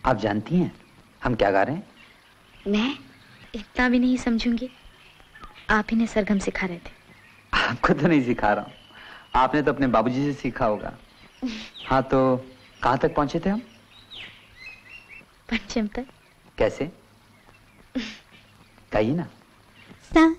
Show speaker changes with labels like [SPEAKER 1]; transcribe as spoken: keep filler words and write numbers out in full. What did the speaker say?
[SPEAKER 1] आप जानती हैं हम क्या गा रहे हैं?
[SPEAKER 2] मैं इतना भी नहीं समझूंगी। आप ही ने सरगम सिखा रहे थे।
[SPEAKER 1] आपको तो नहीं सिखा रहा हूँ, आपने तो अपने बाबूजी से सीखा होगा। हाँ तो कहाँ तक पहुंचे थे हम?
[SPEAKER 2] पंचम तक।
[SPEAKER 1] कैसे? कहिए ना।
[SPEAKER 2] सा